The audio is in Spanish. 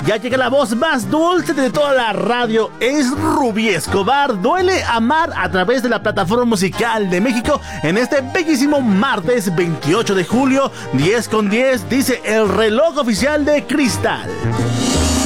Ya llega la voz más dulce de toda la radio. Es Rubí Escobar. Duele amar a través de la plataforma musical de México en este bellísimo martes 28 de julio, 10:10, dice el reloj oficial de Cristal.